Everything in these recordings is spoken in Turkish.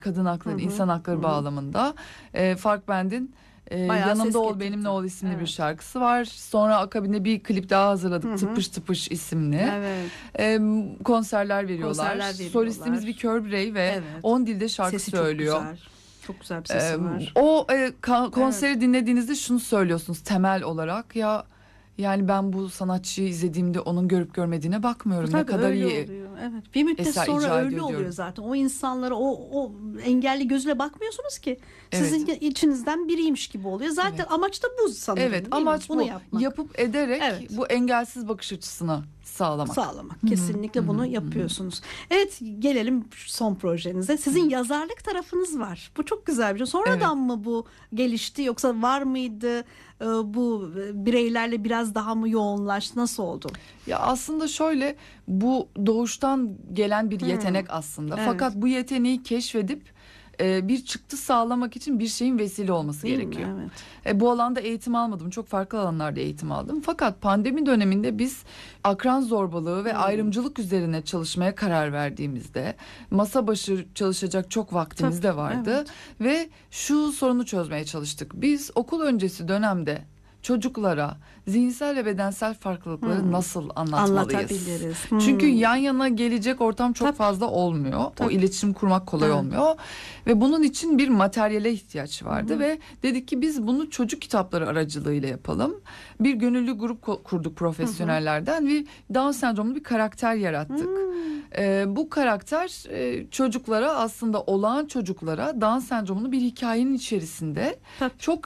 kadın hakları, insan hakları bağlamında. Fark Bend'in Yanımda Ol Benimle Ol isimli bir şarkısı var. Sonra akabinde bir klip daha hazırladık. Tıpış Tıpış isimli. Konserler veriyorlar. Solistimiz bir kör birey ve 10 dilde şarkı sesi söylüyor. Çok güzel. Çok güzel bir sesi var. O konseri dinlediğinizde şunu söylüyorsunuz temel olarak, yani ben bu sanatçıyı izlediğimde onun görüp görmediğine bakmıyorum. Tabii, ne kadar iyi oluyor. Evet. Bir müddet sonra öyle oluyor zaten. O insanlara o engelli gözüyle bakmıyorsunuz ki. Sizin içinizden biriymiş gibi oluyor. Zaten amaç da bu sanırım. Evet, amaç bu. Yapıp ederek bu engelsiz bakış açısını sağlamak. Kesinlikle bunu yapıyorsunuz. Evet, gelelim son projenize. Sizin yazarlık tarafınız var. Bu çok güzel bir şey. Sonradan mı bu gelişti, yoksa var mıydı? Bu bireylerle biraz daha mı yoğunlaştı? Nasıl oldu? Ya aslında şöyle, bu doğuştan gelen bir yetenek aslında. Fakat bu yeteneği keşfedip bir çıktı sağlamak için bir şeyin vesile olması gerekiyor. Bu alanda eğitim almadım. Çok farklı alanlarda eğitim aldım. Fakat pandemi döneminde biz akran zorbalığı ve ayrımcılık üzerine çalışmaya karar verdiğimizde masa başı çalışacak çok vaktimiz de vardı. Ve şu sorunu çözmeye çalıştık. Biz okul öncesi dönemde çocuklara zihinsel ve bedensel farklılıkları nasıl anlatmalıyız? Çünkü yan yana gelecek ortam çok fazla olmuyor. O iletişim kurmak kolay olmuyor. Ve bunun için bir materyale ihtiyaç vardı ve dedik ki biz bunu çocuk kitapları aracılığıyla yapalım. Bir gönüllü grup kurduk profesyonellerden ve Down sendromlu bir karakter yarattık. Bu karakter çocuklara, aslında olağan çocuklara Down sendromlu bir hikayenin içerisinde çok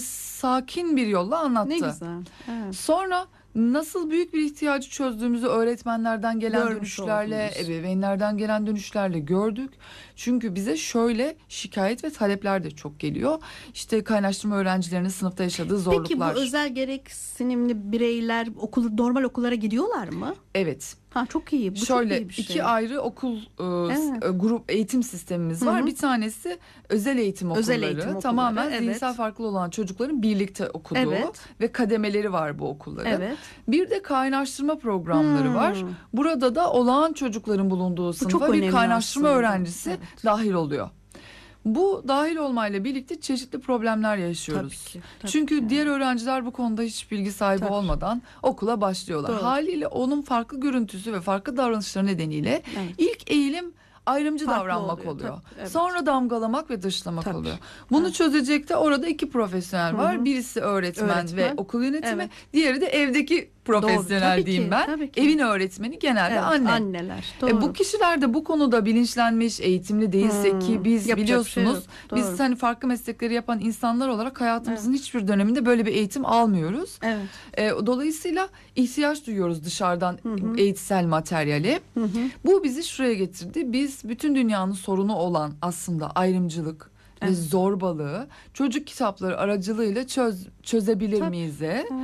sakin bir yolla anlattı. Ne güzel. Sonra nasıl büyük bir ihtiyacı çözdüğümüzü öğretmenlerden gelen dönüşlerle, ebeveynlerden gelen dönüşlerle gördük. Çünkü bize şöyle şikayet ve talepler de çok geliyor. İşte kaynaştırma öğrencilerinin sınıfta yaşadığı zorluklar. Peki bu özel gereksinimli bireyler normal okullara gidiyorlar mı? Evet. Çok iyi. Bu şöyle çok iyi bir şey. 2 ayrı okul grup eğitim sistemimiz var. Bir tanesi özel eğitim okulları. Tamamen zihinsel farklı olan çocukların birlikte okuduğu ve kademeleri var bu okulların. Bir de kaynaştırma programları var. Burada da olağan çocukların bulunduğu sınıfa bir kaynaştırma öğrencisi dahil oluyor. Bu dahil olmayla birlikte çeşitli problemler yaşıyoruz. Tabii Çünkü diğer öğrenciler bu konuda hiç bilgi sahibi olmadan okula başlıyorlar. Haliyle onun farklı görüntüsü ve farklı davranışları nedeniyle ilk eğilim ayrımcı davranmak oluyor. Sonra damgalamak ve dışlamak oluyor. Bunu çözecek de orada 2 profesyonel var. Birisi öğretmen ve okul yönetimi. Diğeri de evdeki profesyonel diyeyim ben. Evin öğretmeni genelde anne. Anneler. Bu kişiler de bu konuda bilinçlenmiş, eğitimli değilse ki biz biliyorsunuz biz hani farklı meslekleri yapan insanlar olarak hayatımızın hiçbir döneminde böyle bir eğitim almıyoruz. Dolayısıyla ihtiyaç duyuyoruz dışarıdan eğitsel materyale. Bu bizi şuraya getirdi. Biz bütün dünyanın sorunu olan aslında ayrımcılık ve zorbalığı çocuk kitapları aracılığıyla çözebilir miyiz?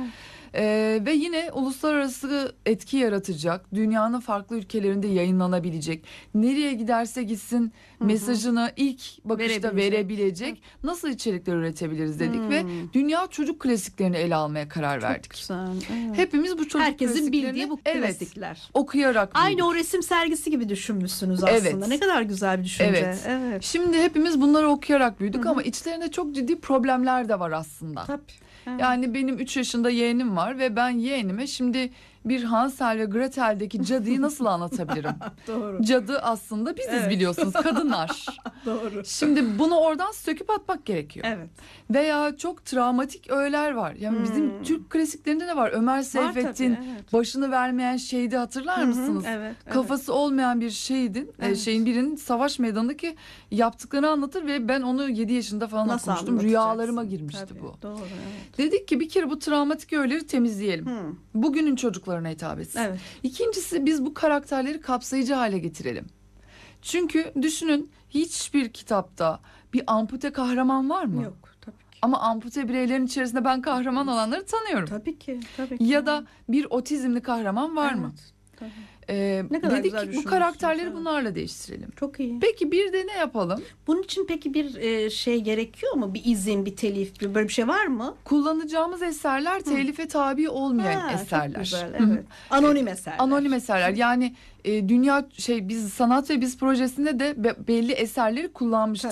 Ve yine uluslararası etki yaratacak, dünyanın farklı ülkelerinde yayınlanabilecek, nereye giderse gitsin mesajını ilk bakışta verebilecek nasıl içerikler üretebiliriz dedik ve dünya çocuk klasiklerini ele almaya karar verdik. Güzel, Hepimiz bu çocuk herkesin bildiği bu klasikler. Okuyarak aynı o resim sergisi gibi düşünmüşsünüz aslında. Ne kadar güzel bir düşünce. Şimdi hepimiz bunları okuyarak büyüdük ama içlerinde çok ciddi problemler de var aslında. Yani benim 3 yaşında yeğenim var ve ben yeğenime şimdi bir Hansel ve Gretel'deki cadıyı nasıl anlatabilirim? Cadı aslında biziz biliyorsunuz, kadınlar. Şimdi bunu oradan söküp atmak gerekiyor. Veya çok travmatik öğeler var. Yani bizim Türk klasiklerinde de var. Ömer Seyfettin başını vermeyen şehidi hatırlar mısınız? Kafası olmayan bir şeyin birinin savaş meydanındaki yaptıklarını anlatır ve ben onu 7 yaşında falan okumuştum. Rüyalarıma girmişti bu. Dedik ki bir kere bu travmatik öğeleri temizleyelim. Bugünün çocuklarına hitap etsin. İkincisi, biz bu karakterleri kapsayıcı hale getirelim. Çünkü düşünün, hiçbir kitapta bir ampute kahraman var mı? Yok, tabii ki. Ama ampute bireylerin içerisinde ben kahraman olanları tanıyorum. Tabii ki. Ya da bir otizmli kahraman var mı? Ne kadar dedik güzel ki bu karakterleri evet. bunlarla değiştirelim. Çok iyi. Peki bir de ne yapalım? Bunun için peki bir şey gerekiyor mu? Bir izin, bir telif, böyle bir şey var mı? Kullanacağımız eserler telife tabi olmayan eserler. Çok güzel, evet. Anonim eserler. Anonim eserler. Yani dünya biz sanat ve biz projesinde de belli eserleri kullanmıştık.